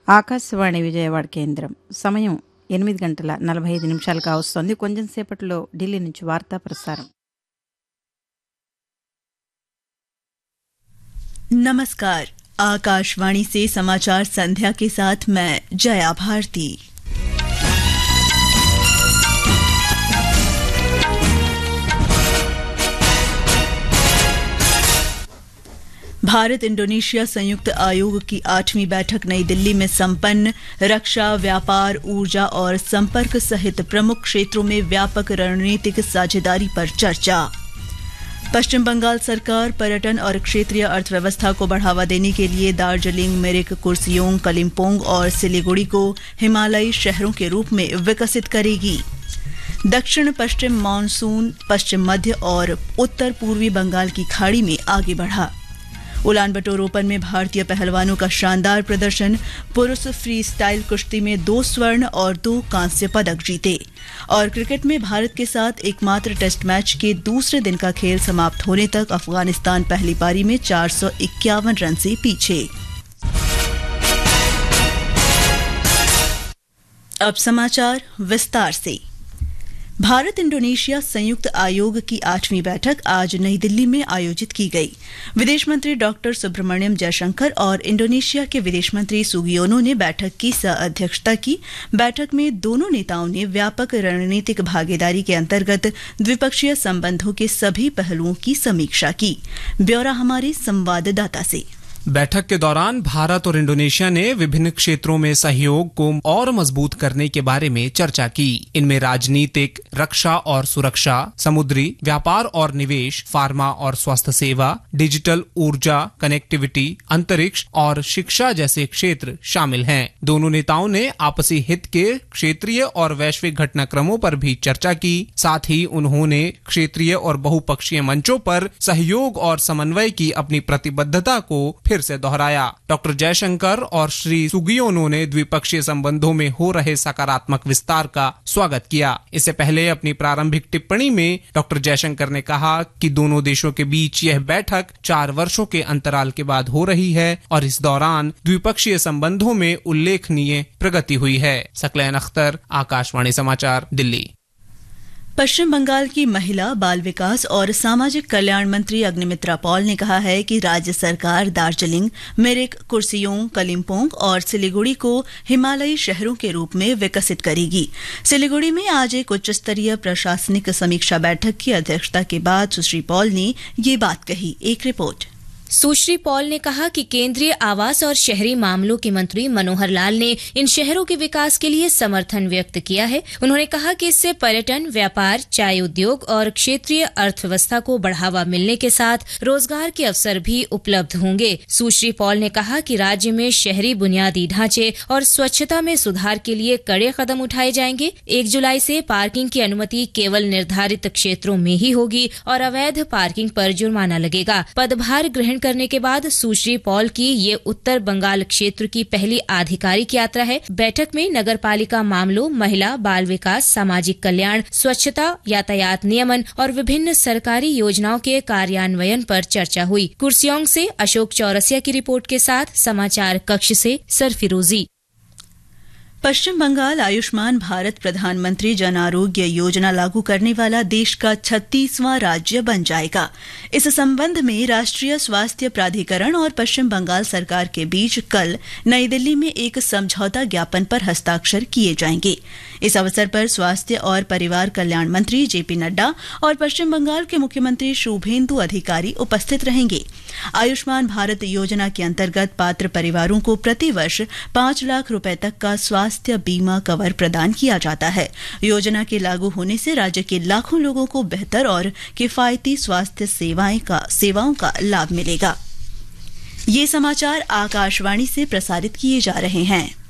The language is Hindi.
ఆకాశవాణి విజయవాడ కేంద్రం. సమయం 8:45 కావస్తోంది. కొంచెం సేపట్లో ఢిల్లీ నుంచి వార్తా ప్రసారం. नमस्कार, आकाशवाणी से समाचार संध्या के साथ मैं जया भारती। भारत इंडोनेशिया संयुक्त आयोग की 8वीं बैठक नई दिल्ली में संपन्न। रक्षा, व्यापार, ऊर्जा और संपर्क सहित प्रमुख क्षेत्रों में व्यापक रणनीतिक साझेदारी पर चर्चा। पश्चिम बंगाल सरकार पर्यटन और क्षेत्रीय अर्थव्यवस्था को बढ़ावा देने के लिए दार्जिलिंग, मिरिक, कुर्सियोंग, कलिम्पोंग और सिलीगुड़ी को हिमालयी शहरों के रूप में विकसित करेगी। दक्षिण पश्चिम मानसून पश्चिम मध्य और उत्तर पूर्वी बंगाल की खाड़ी में आगे बढ़ा। उलान बटोर ओपन में भारतीय पहलवानों का शानदार प्रदर्शन। पुरुष फ्री स्टाइल कुश्ती में 2 स्वर्ण और 2 कांस्य पदक जीते। और क्रिकेट में भारत के साथ एकमात्र टेस्ट मैच के दूसरे दिन का खेल समाप्त होने तक अफगानिस्तान पहली पारी में 451 रन से पीछे। अब समाचार विस्तार से। भारत इंडोनेशिया संयुक्त आयोग की 8वीं बैठक आज नई दिल्ली में आयोजित की गई। विदेश मंत्री डॉक्टर सुब्रमण्यम जयशंकर और इंडोनेशिया के विदेश मंत्री सुगियोनो ने बैठक की सह-अध्यक्षता की। बैठक में दोनों नेताओं ने व्यापक रणनीतिक भागीदारी के अंतर्गत द्विपक्षीय संबंधों के सभी पहलुओं की समीक्षा की। ब्यौरा हमारे संवाददाता से। बैठक के दौरान भारत और इंडोनेशिया ने विभिन्न क्षेत्रों में सहयोग को और मजबूत करने के बारे में चर्चा की। इनमें राजनीतिक, रक्षा और सुरक्षा, समुद्री व्यापार और निवेश, फार्मा और स्वास्थ्य सेवा, डिजिटल, ऊर्जा, कनेक्टिविटी, अंतरिक्ष और शिक्षा जैसे क्षेत्र शामिल हैं। दोनों नेताओं ने आपसी हित के क्षेत्रीय और वैश्विक घटनाक्रमों पर भी चर्चा की। साथ ही उन्होंने क्षेत्रीय और बहुपक्षीय मंचों पर सहयोग और समन्वय की अपनी प्रतिबद्धता को फिर से दोहराया। डॉक्टर जयशंकर और श्री सुगियोनो ने द्विपक्षीय संबंधों में हो रहे सकारात्मक विस्तार का स्वागत किया। इससे पहले अपनी प्रारंभिक टिप्पणी में डॉक्टर जयशंकर ने कहा कि दोनों देशों के बीच यह बैठक 4 वर्षों के अंतराल के बाद हो रही है और इस दौरान द्विपक्षीय संबंधों में उल्लेखनीय प्रगति हुई है। सकलैन अख्तर, आकाशवाणी समाचार, दिल्ली। पश्चिम बंगाल की महिला, बाल विकास और सामाजिक कल्याण मंत्री अग्निमित्रा पॉल ने कहा है कि राज्य सरकार दार्जिलिंग, मिरिक, कुर्सियोंग, कलिम्पोंग और सिलीगुड़ी को हिमालयी शहरों के रूप में विकसित करेगी। सिलीगुड़ी में आज एक उच्च स्तरीय प्रशासनिक समीक्षा बैठक की अध्यक्षता के बाद सुश्री पॉल ने ये बात कही। एक रिपोर्ट। सुश्री पॉल ने कहा कि केंद्रीय आवास और शहरी मामलों के मंत्री मनोहर लाल ने इन शहरों के विकास के लिए समर्थन व्यक्त किया है। उन्होंने कहा कि इससे पर्यटन, व्यापार, चाय उद्योग और क्षेत्रीय अर्थव्यवस्था को बढ़ावा मिलने के साथ रोजगार के अवसर भी उपलब्ध होंगे। सुश्री पॉल ने कहा कि राज्य में शहरी बुनियादी ढांचे और स्वच्छता में सुधार के लिए कड़े कदम उठाए जाएंगे। 1 जुलाई से पार्किंग की अनुमति केवल निर्धारित क्षेत्रों में ही होगी और अवैध पार्किंग पर जुर्माना लगेगा। पदभार ग्रहण करने के बाद सुश्री पॉल की ये उत्तर बंगाल क्षेत्र की पहली आधिकारिक यात्रा है। बैठक में नगरपालिका मामलों, महिला, बाल विकास, सामाजिक कल्याण, स्वच्छता, यातायात नियमन और विभिन्न सरकारी योजनाओं के कार्यान्वयन पर चर्चा हुई। कुर्सियोंग से अशोक चौरसिया की रिपोर्ट के साथ समाचार कक्ष से सरफिरोजी। पश्चिम बंगाल आयुष्मान भारत प्रधानमंत्री जन आरोग्य योजना लागू करने वाला देश का 36वां राज्य बन जाएगा। इस संबंध में राष्ट्रीय स्वास्थ्य प्राधिकरण और पश्चिम बंगाल सरकार के बीच कल नई दिल्ली में एक समझौता ज्ञापन पर हस्ताक्षर किए जाएंगे। इस अवसर पर स्वास्थ्य और परिवार कल्याण मंत्री जेपी नड्डा और पश्चिम बंगाल के मुख्यमंत्री शुभेंदु अधिकारी उपस्थित रहेंगे। आयुष्मान भारत योजना के अंतर्गत पात्र परिवारों को प्रतिवर्ष 5 लाख रुपए तक का स्वास्थ्य बीमा कवर प्रदान किया जाता है। योजना के लागू होने से राज्य के लाखों लोगों को बेहतर और किफायती स्वास्थ्य सेवाओं का लाभ मिलेगा। ये समाचार आकाशवाणी से प्रसारित किए जा रहे हैं।